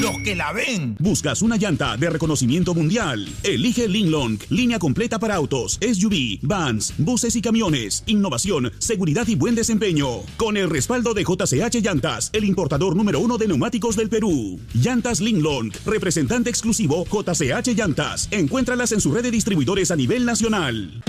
los que la ven. ¿Buscas una llanta de reconocimiento mundial? Elige Linglong, línea completa para autos, SUV, vans, buses y camiones. Innovación, seguridad y buen desempeño. Con el respaldo de JCH Llantas, el importador número 1 de neumáticos del Perú. Llantas Linglong, representante exclusivo JCH Llantas. Encuéntralas en su red de distribuidores a nivel nacional.